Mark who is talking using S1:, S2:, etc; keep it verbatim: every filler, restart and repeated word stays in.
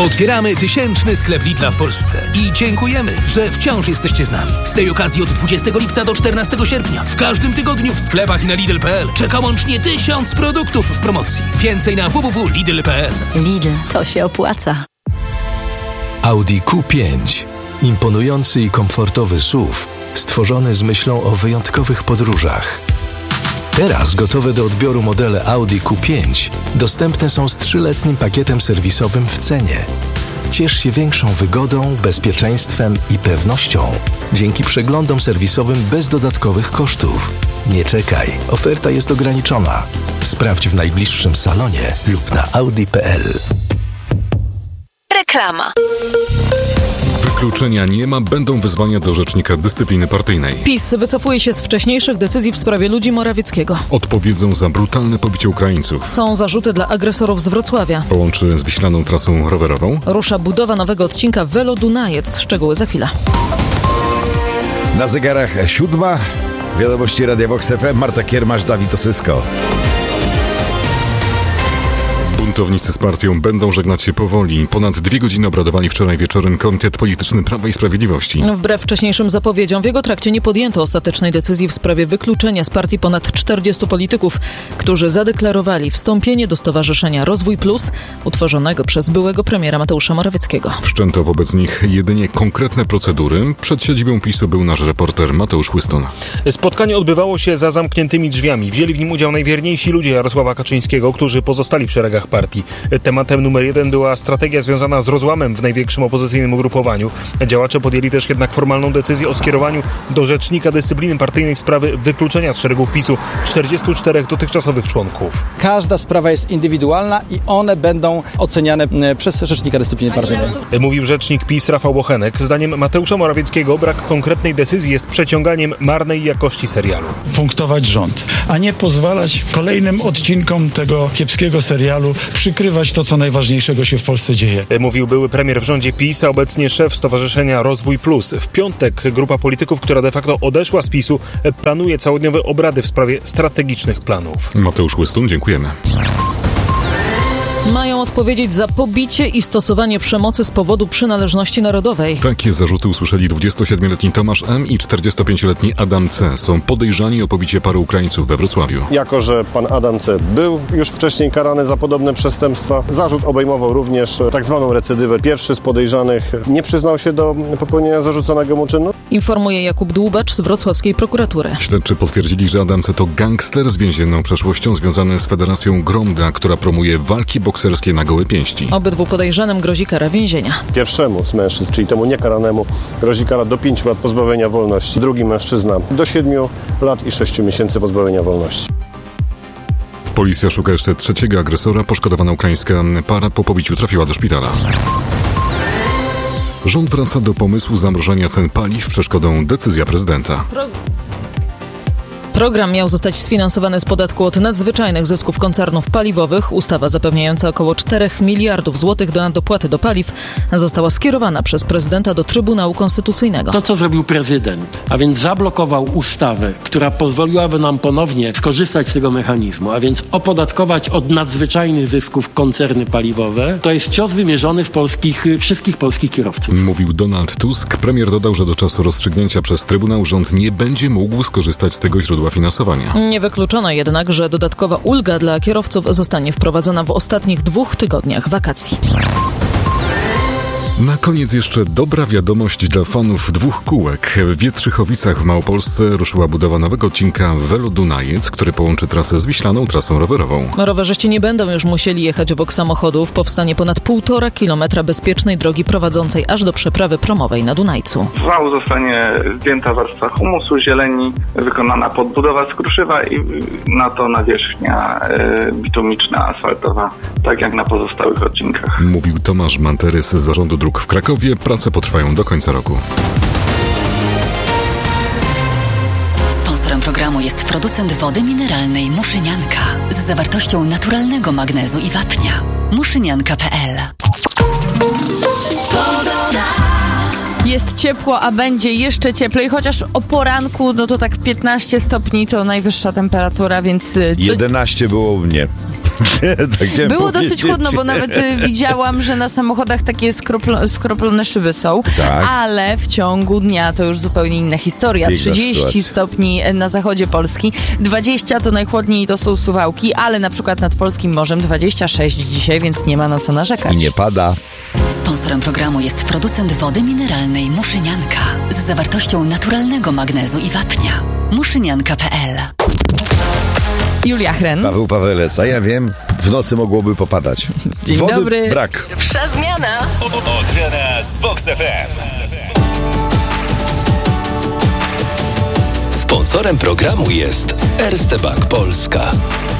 S1: Otwieramy tysięczny sklep Lidla w Polsce i dziękujemy, że wciąż jesteście z nami. Z tej okazji od dwudziestego lipca do czternastego sierpnia w każdym tygodniu w sklepach i na Lidl kropka p l czeka łącznie tysiąc produktów w promocji. Więcej na w w w kropka lidl kropka p l.
S2: Lidl, to się opłaca.
S3: Audi Q pięć. Imponujący i komfortowy S U V, stworzony z myślą o wyjątkowych podróżach. Teraz gotowe do odbioru modele Audi Q pięć dostępne są z trzyletnim pakietem serwisowym w cenie. Ciesz się większą wygodą, bezpieczeństwem i pewnością dzięki przeglądom serwisowym bez dodatkowych kosztów. Nie czekaj, oferta jest ograniczona. Sprawdź w najbliższym salonie lub na audi kropka p l.
S2: Reklama.
S4: Wykluczenia nie ma, będą wezwania do Rzecznika Dyscypliny Partyjnej.
S5: PiS wycofuje się z wcześniejszych decyzji w sprawie ludzi Morawieckiego.
S4: Odpowiedzą za brutalne pobicie Ukraińców.
S5: Są zarzuty dla agresorów z Wrocławia.
S4: Połączy z wiślaną trasą rowerową.
S5: Rusza budowa nowego odcinka Velo-Dunajec. Szczegóły za chwilę.
S6: Na zegarach siódma. Wiadomości Radia Vox F M. Marta Kiermasz, Dawid Osysko.
S4: Buntownicy z partią będą żegnać się powoli. Ponad dwie godziny obradowali wczoraj wieczorem Komitet Polityczny Prawa i Sprawiedliwości.
S5: Wbrew wcześniejszym zapowiedziom w jego trakcie nie podjęto ostatecznej decyzji w sprawie wykluczenia z partii ponad czterdziestu polityków, którzy zadeklarowali wstąpienie do Stowarzyszenia Rozwój Plus, utworzonego przez byłego premiera Mateusza Morawieckiego.
S4: Wszczęto wobec nich jedynie konkretne procedury. Przed siedzibą PiSu był nasz reporter Mateusz Łyston.
S7: Spotkanie odbywało się za zamkniętymi drzwiami. Wzięli w nim udział najwierniejsi ludzie Jarosława Kaczyńskiego, którzy pozostali w szeregach partii. Tematem numer jeden była strategia związana z rozłamem w największym opozycyjnym ugrupowaniu. Działacze podjęli też jednak formalną decyzję o skierowaniu do Rzecznika Dyscypliny Partyjnej sprawy wykluczenia z szeregów PiSu czterdziestu czterech dotychczasowych członków.
S8: Każda sprawa jest indywidualna i one będą oceniane przez Rzecznika Dyscypliny Partyjnej.
S7: Mówił rzecznik PiS Rafał Bochenek. Zdaniem Mateusza Morawieckiego brak konkretnej decyzji jest przeciąganiem marnej jakości serialu.
S9: Punktować rząd, a nie pozwalać kolejnym odcinkom tego kiepskiego serialu przykrywać to, co najważniejszego się w Polsce dzieje.
S7: Mówił były premier w rządzie PiS, a obecnie szef Stowarzyszenia Rozwój Plus. W piątek grupa polityków, która de facto odeszła z PiSu, planuje całodniowe obrady w sprawie strategicznych planów.
S4: Mateusz Łystun, dziękujemy.
S5: Mają odpowiedzieć za pobicie i stosowanie przemocy z powodu przynależności narodowej.
S4: Takie zarzuty usłyszeli dwudziestosiedmioletni Tomasz M. i czterdziestopięcioletni Adam C. Są podejrzani o pobicie paru Ukraińców we Wrocławiu.
S10: Jako że pan Adam C. był już wcześniej karany za podobne przestępstwa, zarzut obejmował również tak zwaną recydywę. Pierwszy z podejrzanych nie przyznał się do popełnienia zarzuconego mu czynu.
S5: Informuje Jakub Dłubacz z wrocławskiej prokuratury.
S4: Śledczy potwierdzili, że Adam C. to gangster z więzienną przeszłością związany z Federacją Gromda, która promuje walki bokserskie na gołe pięści.
S5: Obydwu podejrzanym grozi kara więzienia.
S10: Pierwszemu z mężczyzn, czyli temu niekaranemu, grozi kara do pięciu lat pozbawienia wolności. Drugi mężczyzna do siedmiu lat i sześciu miesięcy pozbawienia wolności.
S4: Policja szuka jeszcze trzeciego agresora. Poszkodowana ukraińska para po pobiciu trafiła do szpitala. Rząd wraca do pomysłu zamrożenia cen paliw przeszkodą decyzja prezydenta.
S5: Pro... Program miał zostać sfinansowany z podatku od nadzwyczajnych zysków koncernów paliwowych. Ustawa zapewniająca około czterech miliardów złotych do dopłaty do paliw została skierowana przez prezydenta do Trybunału Konstytucyjnego.
S11: To, co zrobił prezydent, a więc zablokował ustawę, która pozwoliłaby nam ponownie skorzystać z tego mechanizmu, a więc opodatkować od nadzwyczajnych zysków koncerny paliwowe, to jest cios wymierzony w polskich, wszystkich polskich kierowców.
S4: Mówił Donald Tusk. Premier dodał, że do czasu rozstrzygnięcia przez Trybunał rząd nie będzie mógł skorzystać z tego źródła finansowania.
S5: Nie wykluczono jednak, że dodatkowa ulga dla kierowców zostanie wprowadzona w ostatnich dwóch tygodniach wakacji.
S4: Na koniec jeszcze dobra wiadomość dla fanów dwóch kółek. W Wietrzychowicach w Małopolsce ruszyła budowa nowego odcinka Velo-Dunajec, który połączy trasę z wiślaną trasą rowerową.
S5: Rowerzyści nie będą już musieli jechać obok samochodów. Powstanie ponad półtora kilometra bezpiecznej drogi prowadzącej aż do przeprawy promowej na Dunajcu.
S12: Z wału zostanie zdjęta warstwa humusu, zieleni, wykonana podbudowa z kruszywa i na to nawierzchnia y, bitumiczna, asfaltowa, tak jak na pozostałych odcinkach.
S4: Mówił Tomasz Manterys z Zarządu Dróg w Krakowie. Prace potrwają do końca roku.
S2: Sponsorem programu jest producent wody mineralnej Muszynianka z zawartością naturalnego magnezu i wapnia. muszynianka kropka p l.
S13: Jest ciepło, a będzie jeszcze cieplej, chociaż o poranku, no to tak piętnaście stopni to najwyższa temperatura, więc...
S6: jedenaście było u mnie. tak
S13: Było
S6: powiedzieć.
S13: dosyć chłodno, bo nawet y, widziałam, że na samochodach takie skroplo, skroplone szyby są,
S6: Tak.
S13: ale w ciągu dnia to już zupełnie inna historia.
S6: Piękna
S13: trzydzieści
S6: sytuacja.
S13: stopni na zachodzie Polski, dwadzieścia to najchłodniej, to są Suwałki, ale na przykład nad Polskim Morzem dwadzieścia sześć dzisiaj, więc nie ma na co narzekać.
S6: I nie pada.
S2: Sponsorem programu jest producent wody mineralnej Muszynianka z zawartością naturalnego magnezu i wapnia. muszynianka kropka pe el.
S13: Julia Chren.
S6: Paweł Pawelec, a ja wiem, w nocy mogłoby popadać.
S13: Dzień
S6: Wody
S13: dobry.
S6: brak.
S2: Pierwsza zmiana.
S14: Od rana z Vox F M.
S3: Sponsorem programu jest Erste Bank Polska.